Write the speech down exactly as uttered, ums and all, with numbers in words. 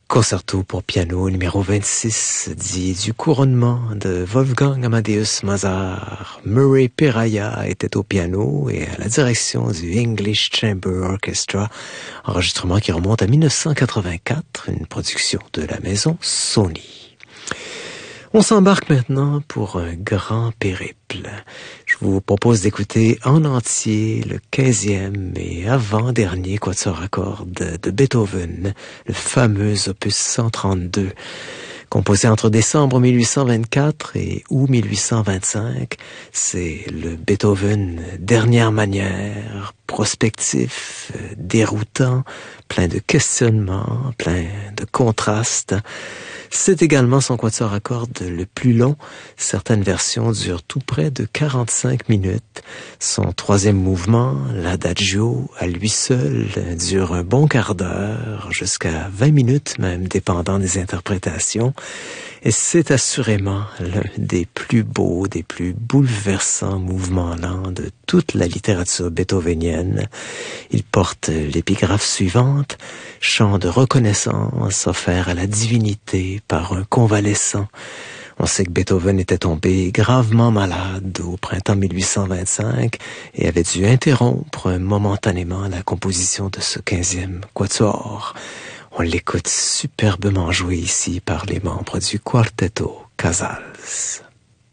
Concerto pour piano numéro vingt-six, dit du couronnement de Wolfgang Amadeus Mozart. Murray Peraya était au piano et à la direction du English Chamber Orchestra, enregistrement qui remonte à mille neuf cent quatre-vingt-quatre, une production de la maison Sony. On s'embarque maintenant pour un grand périple. Je vous propose d'écouter en entier le quinzième et avant-dernier quatuor à cordes de Beethoven, le fameux opus cent trente-deux. Composé entre décembre mille huit cent vingt-quatre et août mille huit cent vingt-cinq, c'est le Beethoven dernière manière, prospectif, déroutant, plein de questionnements, plein de contrastes. C'est également son quatuor à cordes le plus long. Certaines versions durent tout près de quarante-cinq minutes. Son troisième mouvement, l'adagio, à lui seul, dure un bon quart d'heure, jusqu'à vingt minutes même, dépendant des interprétations. Et c'est assurément l'un des plus beaux, des plus bouleversants mouvements lents de toute la littérature beethovenienne. Il porte l'épigraphe suivante: « Chant de reconnaissance offert à la divinité par un convalescent ». On sait que Beethoven était tombé gravement malade au printemps mille huit cent vingt-cinq et avait dû interrompre momentanément la composition de ce quinzième quatuor. On l'écoute superbement joué ici par les membres du Quartetto Casals.